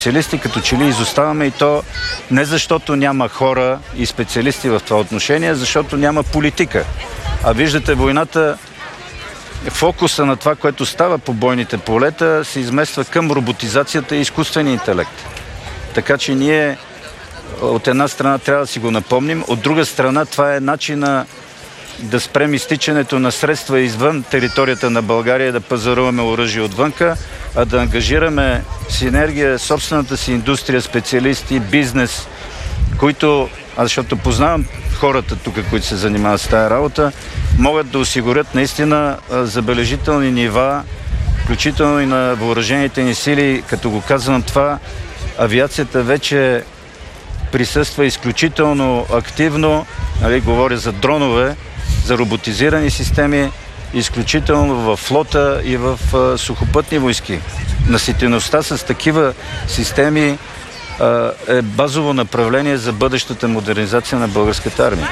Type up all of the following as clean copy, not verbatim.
Специалисти като че ли изоставаме, и то не защото няма хора и специалисти в това отношение, защото няма политика. А виждате, войната, фокуса на това, което става по бойните полета, се измества към роботизацията и изкуствения интелект. Така че ние от една страна трябва да си го напомним, от друга страна това е начина да спрем изтичането на средства извън територията на България, да пазаруваме оръжие отвънка, а да ангажираме синергия, собствената си индустрия, специалисти, бизнес, които, защото познавам хората тук, които се занимават с тази работа, могат да осигурят наистина забележителни нива, включително и на въоръжените ни сили. Като го казвам това, авиацията вече присъства изключително активно, говоря за дронове, за роботизирани системи, изключително в флота и в сухопътни войски. Наситеността с такива системи е базово направление за бъдещата модернизация на българската армия.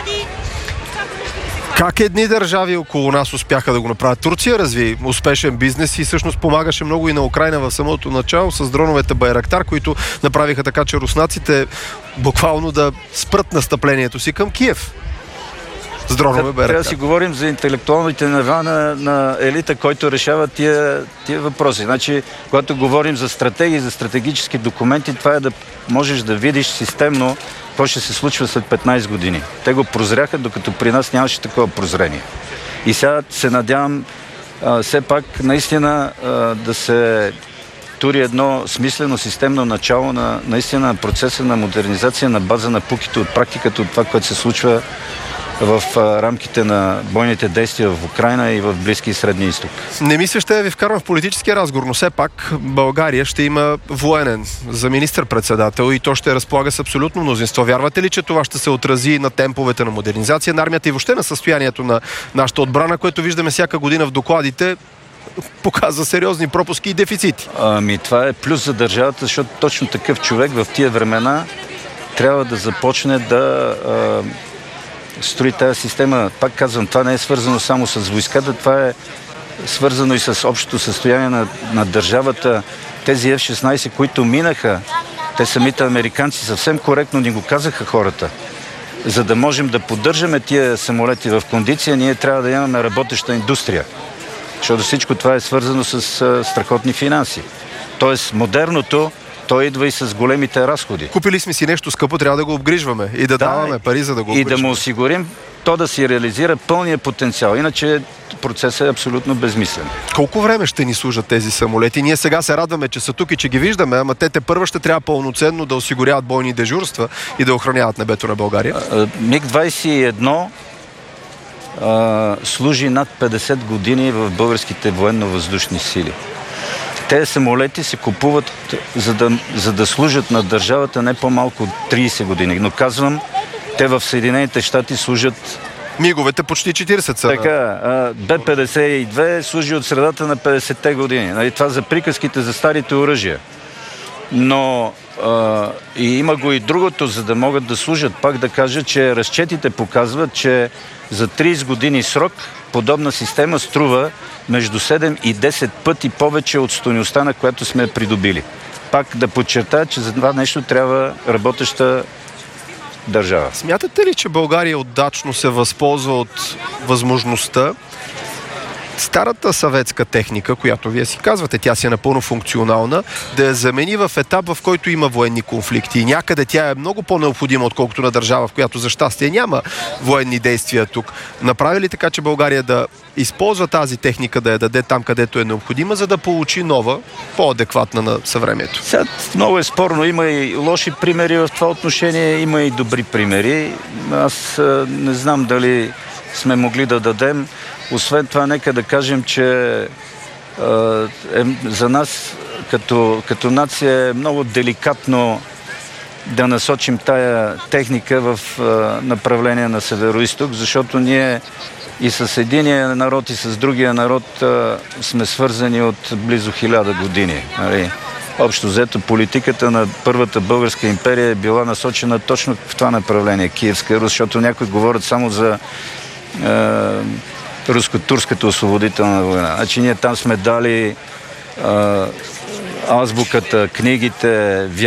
Как едни държави около нас успяха да го направят? Турция разви успешен бизнес и всъщност помагаше много и на Украйна в самото начало с дроновете Байрактар, които направиха така, че руснаците буквално да спрат настъплението си към Киев. С дронове Байрактар. Трябва да си говорим за интелектуалните нива на елита, който решава тия въпроси. Значи, когато говорим за стратегии, за стратегически документи, това е да можеш да видиш системно какво ще се случва след 15 години. Те го прозряха, докато при нас нямаше такова прозрение. И сега се надявам все пак наистина да се тури едно смислено системно начало на наистина процеса на модернизация на база на пуките от практиката, от това, което се случва в рамките на бойните действия в Украйна и в Близки и Средния изток. Не мисля, ще ви вкарвам в политическия разговор, но все пак България ще има военен за министър-председател и то ще разполага с абсолютно мнозинство. Вярвате ли, че това ще се отрази на темповете на модернизация на армията и въобще на състоянието на нашата отбрана, което виждаме всяка година в докладите, показва сериозни пропуски и дефицити? Това е плюс за държавата, защото точно такъв човек в тия времена трябва да започне да строи тази система. Пак казвам, това не е свързано само с войската, това е свързано и с общото състояние на държавата. Тези F-16, които минаха, те самите американци съвсем коректно ни го казаха хората. За да можем да поддържаме тия самолети в кондиция, ние трябва да имаме работеща индустрия. Защото всичко това е свързано с страхотни финанси. Тоест, модерното, той идва и с големите разходи. Купили сме си нещо скъпо, трябва да го обгрижваме и да даваме пари, за да го обгрижваме. И да му осигурим то да си реализира пълния потенциал. Иначе процесът е абсолютно безмислен. Колко време ще ни служат тези самолети? Ние сега се радваме, че са тук и че ги виждаме, ама те първа ще трябва пълноценно да осигуряват бойни дежурства и да охраняват небето на България. МиГ-21 служи над 50 години в българските военно-въздушни сили. Тези самолети се купуват за да служат на държавата не по-малко от 30 години. Но казвам, те в Съединените щати служат... Миговете почти 40 са. Така, Б-52 служи от средата на 50-те години. Това за приказките за старите оръжия. Но и има го и другото, за да могат да служат. Пак да кажа, че разчетите показват, че за 30 години срок подобна система струва между 7 и 10 пъти повече от стойността, на която сме придобили. Пак да подчертая, че за това нещо трябва работеща държава. Смятате ли, че България удачно се възползва от възможността старата съветска техника, която вие си казвате, тя си е напълно функционална, да я замени в етап, в който има военни конфликти. И някъде тя е много по-необходима, отколкото на държава, в която за щастие няма военни действия тук. Направи ли така, че България да използва тази техника, да я даде там, където е необходима, за да получи нова, по-адекватна на съвремието? Сега много е спорно. Има и лоши примери в това отношение, има и добри примери. Аз не знам дали сме могли да дадем. Освен това, нека да кажем, че за нас като нация е много деликатно да насочим тая техника в направление на северо-исток, защото ние и с единия народ, и с другия народ сме свързани от близо 1000 години. Общо взето политиката на Първата българска империя е била насочена точно в това направление, Киевска Рус, защото някои говорят само за руско-турската освободителна война. Значи ние там сме дали азбуката, книгите,